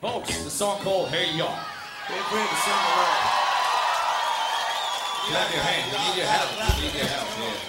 Folks, the song called Hey Y'all. They're afraid to sing along. Clap your hands. We need your help. We need your help. Yeah.